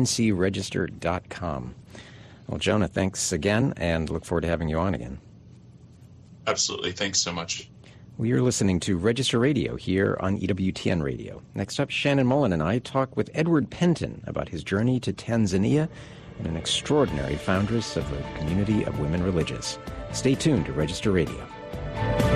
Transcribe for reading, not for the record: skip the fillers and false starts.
ncregister.com. Well, Jonah, thanks again, and look forward to having you on again. Absolutely. Thanks so much. We are listening to Register Radio here on EWTN Radio. Next up, Shannon Mullen and I talk with Edward Penton about his journey to Tanzania and an extraordinary foundress of a community of women religious. Stay tuned to Register Radio.